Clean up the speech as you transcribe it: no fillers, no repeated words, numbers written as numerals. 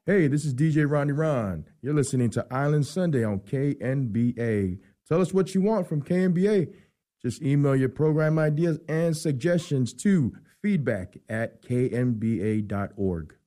Hey, this is DJ Ronnie Ron. You're listening to Island Sunday on KNBA. Tell us what you want from KNBA. Just email your program ideas and suggestions to feedback@knba.org.